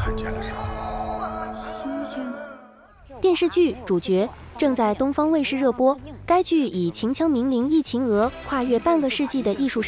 看见了啥？ 电视剧主角正在东方卫视热播，该剧以秦腔名伶易秦娥跨越半个世纪的艺术